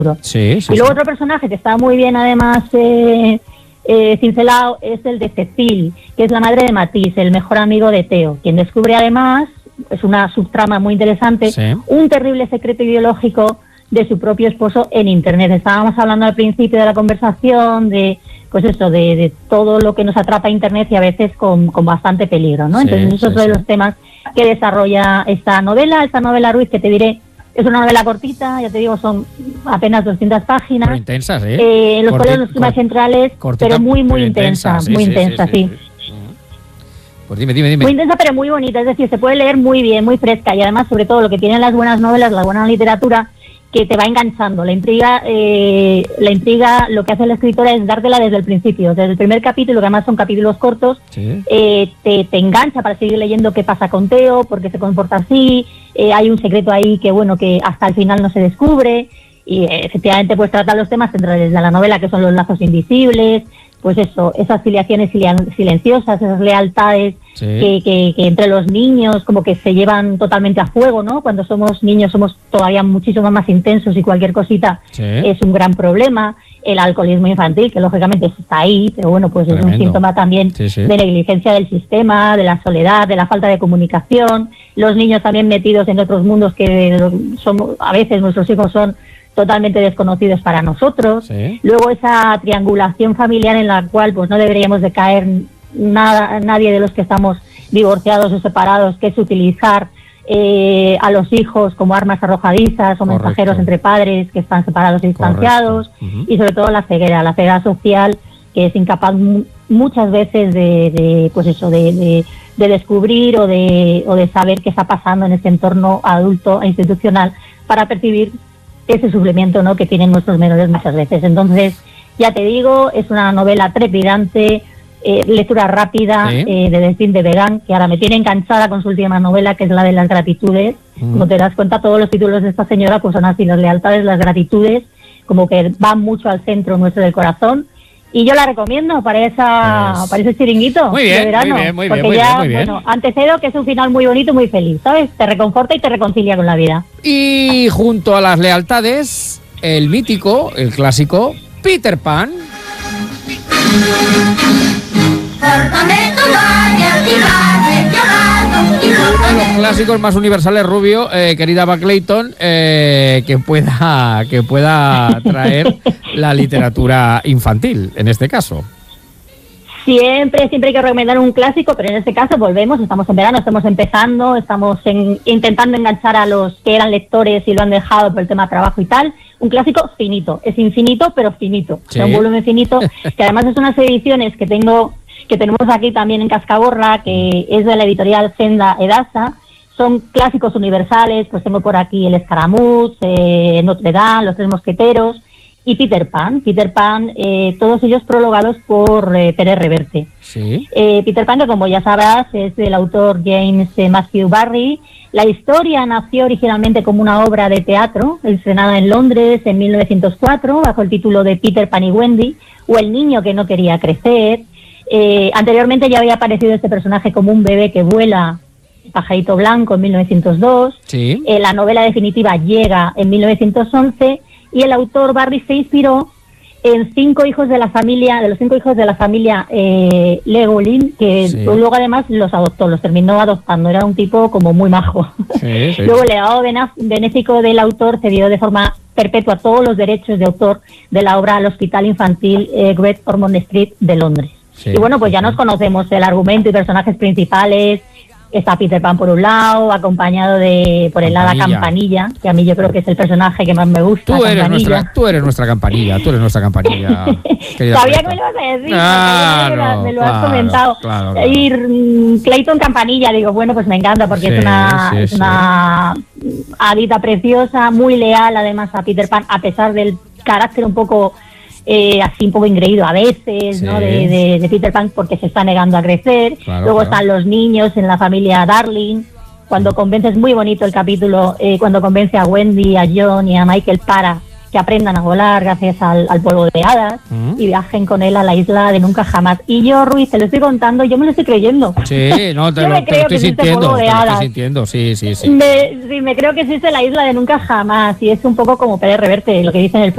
Sí, sí, y luego sí. otro personaje que está muy bien además cincelado es el de Cecil, que es la madre de Matisse, el mejor amigo de Theo, quien descubre además, es una subtrama muy interesante, Sí. un terrible secreto ideológico de su propio esposo en Internet. Estábamos hablando al principio de la conversación de, pues eso, de todo lo que nos atrapa a Internet y a veces con bastante peligro, ¿no? Sí, Entonces eso es otro de los temas que desarrolla esta novela, Ruiz, que te diré, es una novela cortita, ya te digo, son apenas 200 páginas. Pero intensas, ¿eh? En los cuales los temas centrales, cortita, pero muy pero intensa, sí, muy sí, intensa, sí. Pues dime. Muy intensa, pero muy bonita, es decir, se puede leer muy bien, muy fresca, y además, sobre todo, lo que tienen las buenas novelas, la buena literatura, que te va enganchando. La intriga, lo que hace la escritora es dártela desde el principio, desde el primer capítulo, que además son capítulos cortos, Sí. te engancha para seguir leyendo qué pasa con Theo, por qué se comporta así, hay un secreto ahí que, bueno, que hasta el final no se descubre, y efectivamente pues trata los temas centrales de la novela, que son los lazos invisibles, pues eso, esas filiaciones silenciosas, esas lealtades Sí. que entre los niños como que se llevan totalmente a fuego, ¿no? Cuando somos niños somos todavía muchísimo más intensos y cualquier cosita Sí. es un gran problema. El alcoholismo infantil, que lógicamente está ahí, pero bueno, pues Tremendo. es un síntoma también Sí, sí. de negligencia del sistema, de la soledad, de la falta de comunicación. Los niños también metidos en otros mundos que a veces nuestros hijos son totalmente desconocidos para nosotros. Sí. Luego esa triangulación familiar en la cual pues no deberíamos de caer nadie de los que estamos divorciados o separados, que es utilizar a los hijos como armas arrojadizas o mensajeros entre padres que están separados y distanciados. Y sobre todo la ceguera social, que es incapaz muchas veces de descubrir o de saber qué está pasando en este entorno adulto e institucional para percibir ese sufrimiento, ¿no?, que tienen nuestros menores muchas veces. Entonces, ya te digo, es una novela trepidante, lectura rápida, ¿Sí? de Delphine de Vigan, que ahora me tiene enganchada con su última novela, que es la de las gratitudes. Como te das cuenta, todos los títulos de esta señora pues son así, las lealtades, las gratitudes, como que van mucho al centro nuestro del corazón. Y yo la recomiendo para ese chiringuito Muy bien, de verano. muy bien, porque muy ya, bien. bueno, antecedo que es un final muy bonito y muy feliz, ¿sabes? Te reconforta y te reconcilia con la vida. Y junto a las lealtades, el mítico, el clásico, Peter Pan. Uno de los clásicos más universales, Rubio, querida Eva Clayton, que pueda traer la literatura infantil, en este caso. Siempre hay que recomendar un clásico, pero en este caso volvemos, estamos en verano, estamos empezando, intentando enganchar a los que eran lectores y lo han dejado por el tema trabajo y tal. Un clásico finito, es infinito, pero finito. Sí. Es un volumen finito, que además es unas ediciones que tenemos aquí también en Cascaborra, que es de la editorial Senda Edasa. Son clásicos universales, pues tengo por aquí El Escaramuz, Notre Dame, Los Tres Mosqueteros y Peter Pan, todos ellos prologados por Pere Reverte. Sí. Peter Pan, que como ya sabrás, es del autor James Matthew Barrie. La historia nació originalmente como una obra de teatro, estrenada en Londres en 1904, bajo el título de Peter Pan y Wendy, o El niño que no quería crecer. Anteriormente ya había aparecido este personaje como un bebé que vuela, Pajarito Blanco, en 1902. Sí. La novela definitiva llega en 1911, y el autor Barrie se inspiró en los cinco hijos de la familia Legolin, que luego además los terminó adoptando. Era un tipo como muy majo. Sí. Luego el legado benéfico del autor cedió de forma perpetua todos los derechos de autor de la obra al Hospital Infantil Great Ormond Street de Londres. Sí, y bueno, pues ya nos conocemos el argumento y personajes principales. Está Peter Pan por un lado, acompañado por el hada Campanilla, que a mí yo creo que es el personaje que más me gusta. Tú eres nuestra Campanilla. Sabía que me lo ibas a decir, me lo has comentado. Claro. Y Clayton Campanilla, digo, bueno, pues me encanta porque es una hadita preciosa, muy leal además a Peter Pan, a pesar del carácter un poco así un poco ingreído a veces, ¿no? de Peter Pan, porque se está negando a crecer. Luego están los niños en la familia Darling, cuando convence, es muy bonito el capítulo, cuando convence a Wendy, a John y a Michael para que aprendan a volar gracias al polvo de hadas y viajen con él a la isla de Nunca Jamás. Y yo, Ruiz, te lo estoy contando, yo me lo estoy creyendo. Sí, no, te lo estoy sintiendo, sí. Me creo que existe la isla de Nunca Jamás, y es un poco como Pere Reverte, lo que dice en el